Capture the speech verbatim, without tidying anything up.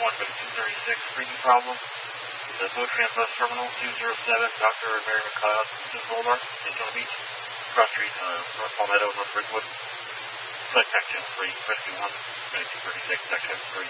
one fifty-two thirty-six, breathing problem. The Boatran Bus Terminal two zero seven, Doctor Mary McLeod, Boulevard, Daytona Beach, Cross Street, uh, North Palmetto, North Ridgewood. Flight Tech Channel three, Rescue one, fifty-two thirty-six, Tech Channel three.